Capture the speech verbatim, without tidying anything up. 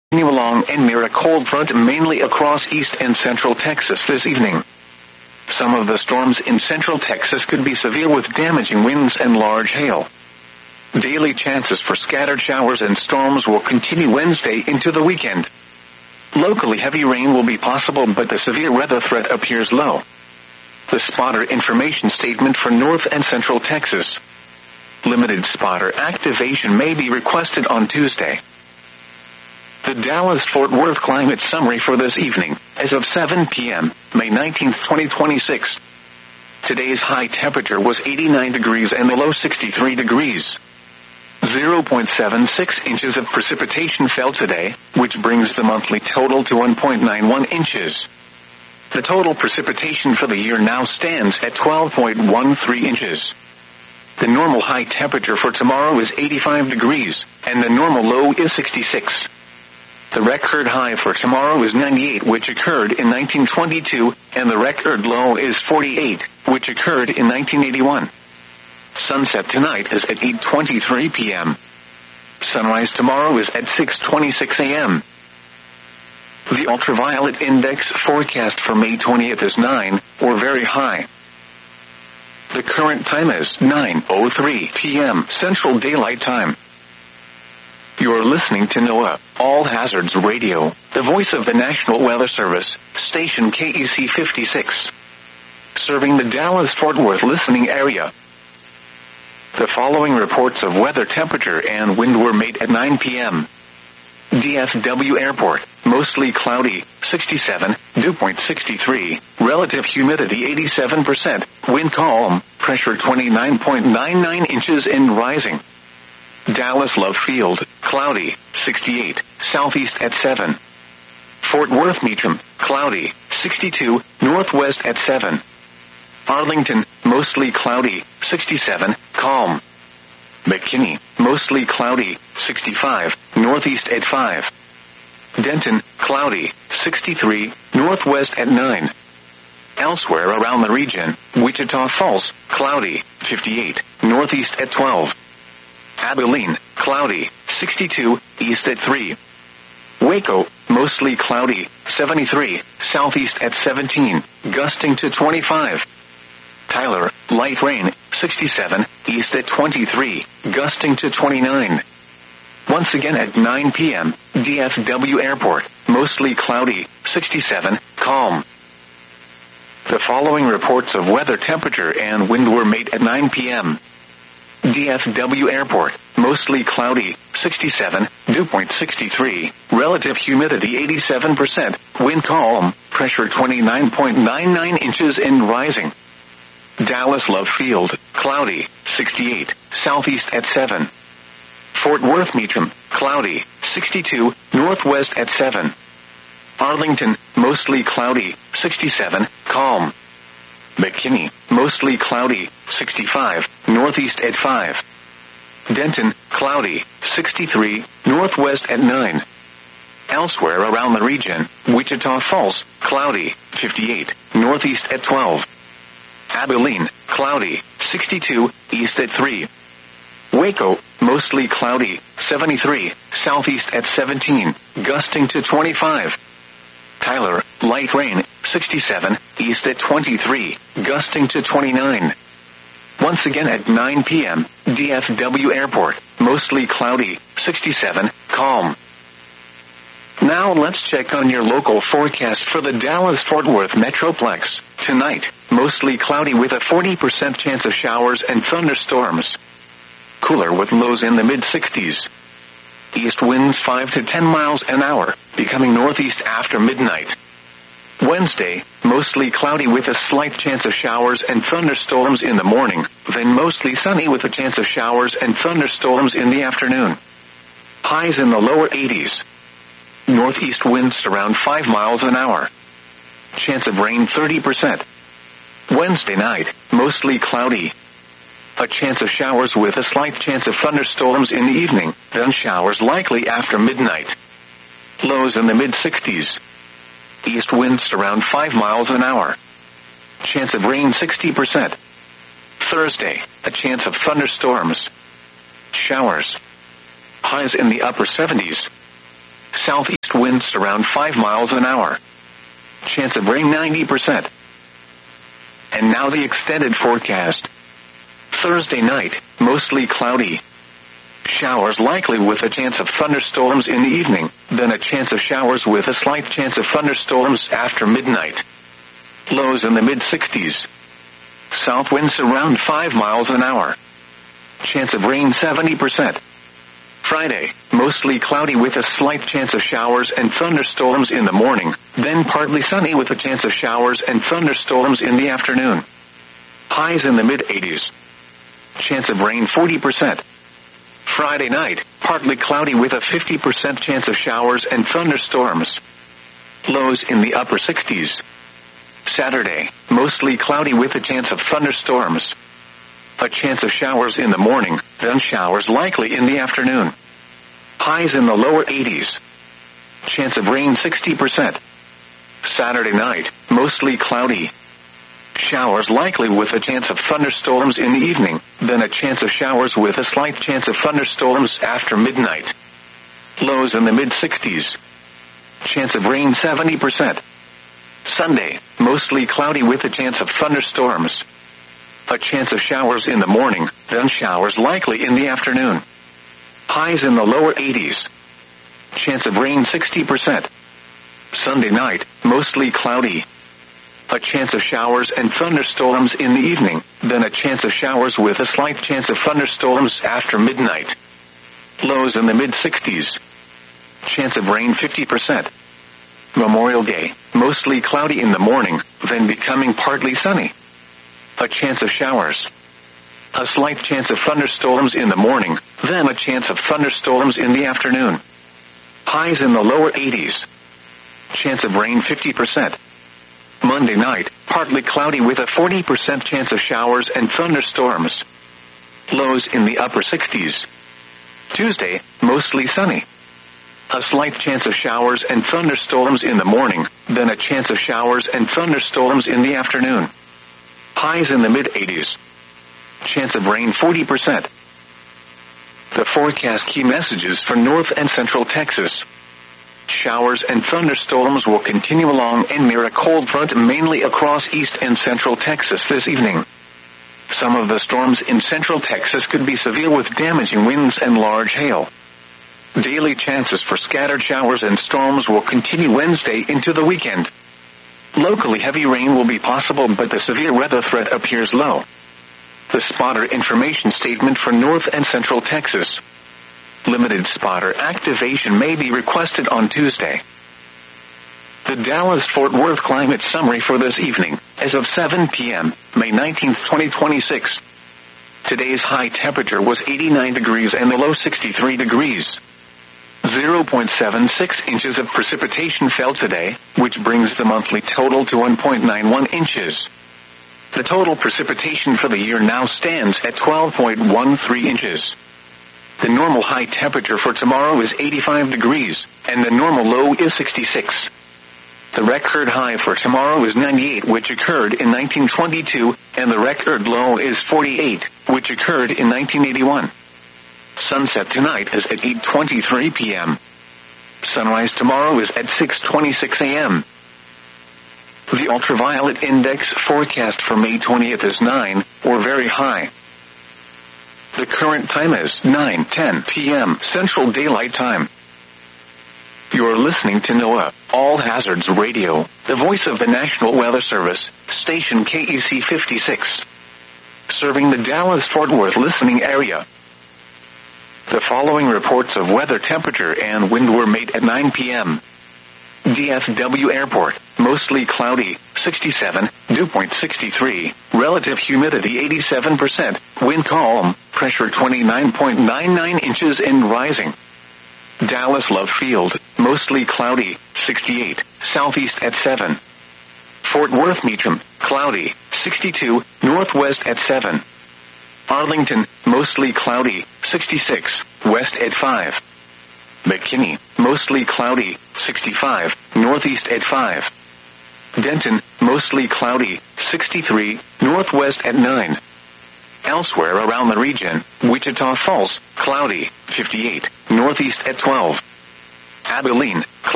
continue along and near a cold front mainly across east and central Texas this evening. Some of the storms in central Texas could be severe with damaging winds and large hail. Daily chances for scattered showers and storms will continue Wednesday into the weekend. Locally heavy rain will be possible, but the severe weather threat appears low. The spotter information statement for North and Central Texas. Limited spotter activation may be requested on Tuesday. The Dallas-Fort Worth climate summary for this evening, as of seven p.m., May nineteenth, twenty twenty-six. Today's high temperature was eighty-nine degrees and the low sixty-three degrees. zero point seven six inches of precipitation fell today, which brings the monthly total to one point nine one inches. The total precipitation for the year now stands at twelve point one three inches. The normal high temperature for tomorrow is eighty-five degrees, and the normal low is sixty-six. The record high for tomorrow is ninety-eight, which occurred in nineteen twenty-two, and the record low is forty-eight, which occurred in nineteen eighty-one. Sunset tonight is at eight twenty-three p.m. Sunrise tomorrow is at six twenty-six a.m. The ultraviolet index forecast for May twentieth is nine, or very high. The current time is nine oh three p.m. Central Daylight Time. You're listening to NOAA, All Hazards Radio, the voice of the National Weather Service, station K E C fifty-six. Serving the Dallas-Fort Worth listening area. The following reports of weather, temperature, and wind were made at nine p.m. D F W Airport, mostly cloudy, sixty-seven, dew point sixty-three, relative humidity eighty-seven percent, wind calm, pressure twenty-nine point nine nine inches and rising. Dallas Love Field, cloudy, sixty-eight, southeast at seven. Fort Worth Meacham, cloudy, sixty-two, northwest at seven. Arlington, mostly cloudy, sixty-seven, calm. McKinney, mostly cloudy, sixty-five, northeast at five. Denton, cloudy, sixty-three, northwest at nine. Elsewhere around the region, Wichita Falls, cloudy, fifty-eight, northeast at twelve. Abilene, cloudy, sixty-two, east at three. Waco, mostly cloudy, seventy-three, southeast at seventeen, gusting to twenty-five. Tyler, light rain, sixty-seven, east at twenty-three, gusting to twenty-nine. Once again at nine p.m., D F W Airport, mostly cloudy, sixty-seven, calm. The following reports of weather, temperature, and wind were made at nine p.m. D F W Airport, mostly cloudy, sixty-seven, dew point sixty-three, relative humidity eighty-seven percent, wind calm, pressure twenty-nine point nine nine inches and rising. Dallas Love Field, cloudy, sixty-eight, southeast at seven. Fort Worth Meacham, cloudy, sixty-two, northwest at seven. Arlington, mostly cloudy, sixty-seven, calm. McKinney, mostly cloudy, sixty-five, northeast at five. Denton, cloudy, sixty-three, northwest at nine. Elsewhere around the region, Wichita Falls, cloudy, fifty-eight, northeast at twelve. Abilene, cloudy, sixty-two, east at three. Waco, mostly cloudy, seventy-three, southeast at seventeen, gusting to twenty-five. Tyler, light rain, sixty-seven, east at twenty-three, gusting to twenty-nine. Once again at nine p.m., D F W Airport, mostly cloudy, sixty-seven, calm. Now let's check on your local forecast for the Dallas-Fort Worth Metroplex. Tonight, mostly cloudy with a forty percent chance of showers and thunderstorms. Cooler with lows in the mid-sixties. East winds five to ten miles an hour, becoming northeast after midnight. Wednesday, mostly cloudy with a slight chance of showers and thunderstorms in the morning, then mostly sunny with a chance of showers and thunderstorms in the afternoon. Highs in the lower eighties. Northeast winds around five miles an hour. Chance of rain thirty percent. Wednesday night, mostly cloudy. A chance of showers with a slight chance of thunderstorms in the evening, then showers likely after midnight. Lows in the mid-sixties. East winds around five miles an hour. Chance of rain sixty percent. Thursday, a chance of thunderstorms. Showers. Highs in the upper seventies. Southeast Winds around five miles an hour. Chance of rain ninety percent. And now the extended forecast. Thursday night, mostly cloudy. Showers likely with a chance of thunderstorms in the evening, then a chance of showers with a slight chance of thunderstorms after midnight. Lows in the mid-sixties. South winds around five miles an hour. Chance of rain seventy percent. Friday, mostly cloudy with a slight chance of showers and thunderstorms in the morning, then partly sunny with a chance of showers and thunderstorms in the afternoon. Highs in the mid-eighties. Chance of rain forty percent. Friday night, partly cloudy with a fifty percent chance of showers and thunderstorms. Lows in the upper sixties. Saturday, mostly cloudy with a chance of thunderstorms. A chance of showers in the morning, then showers likely in the afternoon. Highs in the lower eighties. Chance of rain sixty percent. Saturday night, mostly cloudy. Showers likely with a chance of thunderstorms in the evening, then a chance of showers with a slight chance of thunderstorms after midnight. Lows in the mid-sixties. Chance of rain seventy percent. Sunday, mostly cloudy with a chance of thunderstorms. A chance of showers in the morning, then showers likely in the afternoon. Highs in the lower eighties. Chance of rain sixty percent. Sunday night, mostly cloudy. A chance of showers and thunderstorms in the evening, then a chance of showers with a slight chance of thunderstorms after midnight. Lows in the mid-sixties. Chance of rain fifty percent. Memorial Day, mostly cloudy in the morning, then becoming partly sunny. A chance of showers. A slight chance of thunderstorms in the morning, then a chance of thunderstorms in the afternoon. Highs in the lower eighties. Chance of rain fifty percent. Monday night, partly cloudy with a forty percent chance of showers and thunderstorms. Lows in the upper sixties. Tuesday, mostly sunny. A slight chance of showers and thunderstorms in the morning, then a chance of showers and thunderstorms in the afternoon. Highs in the mid-eighties. Chance of rain forty percent. The forecast key messages for North and Central Texas. Showers and thunderstorms will continue along and near a cold front mainly across East and Central Texas this evening. Some of the storms in Central Texas could be severe with damaging winds and large hail. Daily chances for scattered showers and storms will continue Wednesday into the weekend. Locally heavy rain will be possible, but the severe weather threat appears low. The spotter information statement for North and Central Texas. Limited spotter activation may be requested on Tuesday. The Dallas-Fort Worth climate summary for this evening, as of seven p.m., May nineteenth, twenty twenty-six. Today's high temperature was eighty-nine degrees and the low sixty-three degrees. zero point seven six inches of precipitation fell today, which brings the monthly total to one point nine one inches. The total precipitation for the year now stands at twelve point one three inches. The normal high temperature for tomorrow is eighty-five degrees, and the normal low is sixty-six. The record high for tomorrow is ninety-eight, which occurred in nineteen twenty-two, and the record low is forty-eight, which occurred in nineteen eighty-one. Sunset tonight is at eight twenty-three p.m. Sunrise tomorrow is at six twenty-six a.m. The ultraviolet index forecast for May twentieth is nine, or very high. The current time is nine ten p.m. Central Daylight Time. You're listening to NOAA, All Hazards Radio, the voice of the National Weather Service, station K E C fifty-six. Serving the Dallas-Fort Worth listening area. The following reports of weather temperature and wind were made at nine p.m. D F W Airport, mostly cloudy, sixty-seven, dew point sixty-three, relative humidity eighty-seven percent, wind calm, pressure twenty-nine point nine nine inches and rising. Dallas Love Field, mostly cloudy, sixty-eight, southeast at seven. Fort Worth Meacham, cloudy, sixty-two, northwest at seven. Arlington, mostly cloudy, sixty-six, west at five. McKinney, mostly cloudy, sixty-five, northeast at five. Denton, mostly cloudy, sixty-three, northwest at nine. Elsewhere around the region, Wichita Falls, cloudy, fifty-eight, northeast at twelve. Abilene,